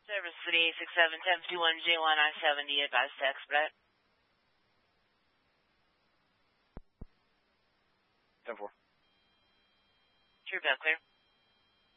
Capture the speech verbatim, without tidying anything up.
Service for the eight six seven, ten fifty-one J one I seventy, advise to expedite. ten four. True, bell clear.